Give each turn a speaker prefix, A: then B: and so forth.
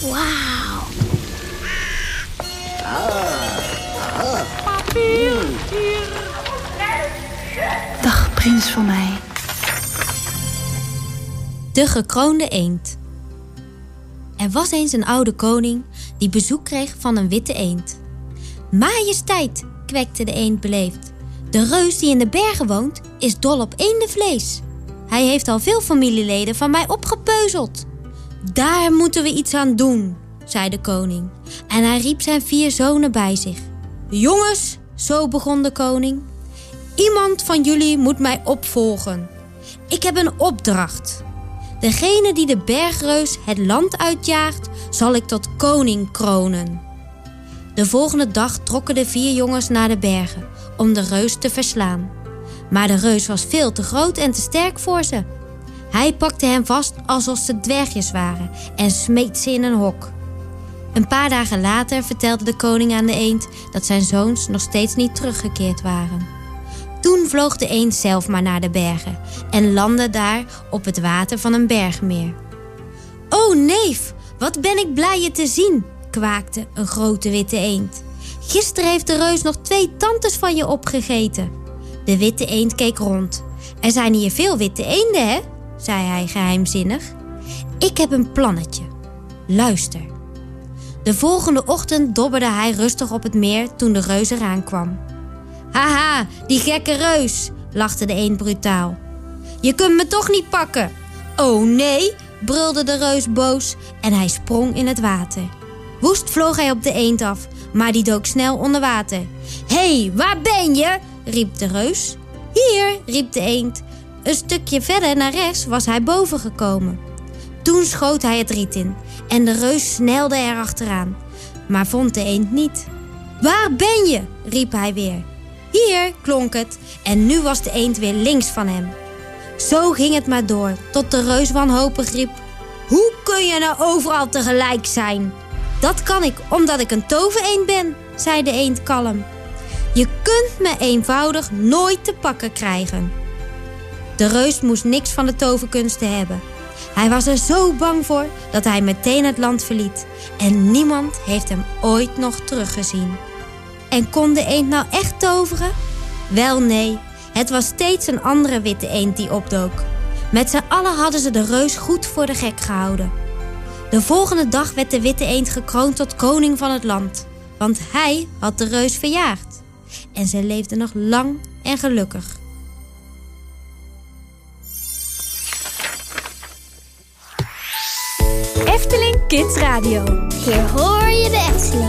A: Wauw. Dag, prins van mij.
B: De gekroonde eend. Er was eens een oude koning die bezoek kreeg van een witte eend. Majesteit, kwekte de eend beleefd. De reus die in de bergen woont is dol op eendenvlees. Hij heeft al veel familieleden van mij opgepeuzeld. Daar moeten we iets aan doen, zei de koning. En hij riep zijn 4 zonen bij zich. Jongens, zo begon de koning. Iemand van jullie moet mij opvolgen. Ik heb een opdracht. Degene die de bergreus het land uitjaagt, zal ik tot koning kronen. De volgende dag trokken de 4 jongens naar de bergen om de reus te verslaan. Maar de reus was veel te groot en te sterk voor ze. Hij pakte hen vast alsof ze dwergjes waren en smeet ze in een hok. Een paar dagen later vertelde de koning aan de eend dat zijn zoons nog steeds niet teruggekeerd waren. Toen vloog de eend zelf maar naar de bergen en landde daar op het water van een bergmeer. O neef, wat ben ik blij je te zien, kwaakte een grote witte eend. Gisteren heeft de reus nog 2 tantes van je opgegeten. De witte eend keek rond. Er zijn hier veel witte eenden, hè? Zei hij geheimzinnig. Ik heb een plannetje. Luister. De volgende ochtend dobberde hij rustig op het meer toen de reus eraan kwam. Haha, die gekke reus, lachte de eend brutaal. Je kunt me toch niet pakken? Oh nee, brulde de reus boos en hij sprong in het water. Woest vloog hij op de eend af, maar die dook snel onder water. Hé, waar ben je? Riep de reus. Hier, riep de eend. Een stukje verder naar rechts was hij boven gekomen. Toen schoot hij het riet in en de reus snelde er achteraan, maar vond de eend niet. Waar ben je? Riep hij weer. Hier, klonk het, en nu was de eend weer links van hem. Zo ging het maar door, tot de reus wanhopig riep. Hoe kun je nou overal tegelijk zijn? Dat kan ik, omdat ik een tovereend ben, zei de eend kalm. Je kunt me eenvoudig nooit te pakken krijgen. De reus moest niks van de toverkunsten hebben. Hij was er zo bang voor dat hij meteen het land verliet. En niemand heeft hem ooit nog teruggezien. En kon de eend nou echt toveren? Wel nee, het was steeds een andere witte eend die opdook. Met z'n allen hadden ze de reus goed voor de gek gehouden. De volgende dag werd de witte eend gekroond tot koning van het land. Want hij had de reus verjaagd. En ze leefden nog lang en gelukkig.
C: Efteling Kids Radio. Hier hoor